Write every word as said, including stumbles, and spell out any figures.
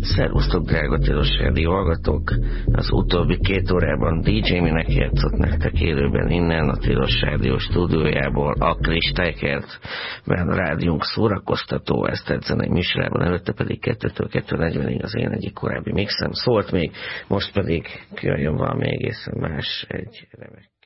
Szervusztok, drága Tilos Rádió hallgatók! Az utóbbi két órában dé dzsé Minek játszott nektek élőben innen a Tilos Rádió stúdiójából a Kristálykertben a rádiónk szórakoztató, ezt tetszene egy műsorában, előtte pedig kettőtől kettő negyvenig az én egyik korábbi mixem szólt még, most pedig jön valami egészen más, egy remek